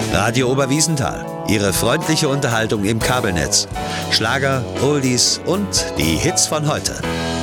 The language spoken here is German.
Radio Oberwiesenthal, Ihre freundliche Unterhaltung im Kabelnetz. Schlager, Oldies und die Hits von heute.